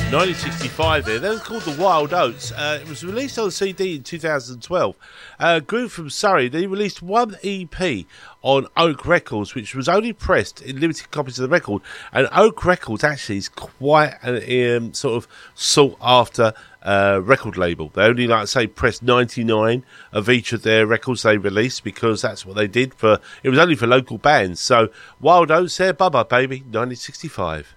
1965 there. They were called the Wild Oats. It was released on CD in 2012. Group from Surrey, they released one EP on Oak Records, which was only pressed in limited copies of the record. And Oak Records actually is quite a sort of sought-after record label. They only, like I say, pressed 99 of each of their records they released because that's what they did. It was only for local bands. So Wild Oats there, Bubba, baby, 1965.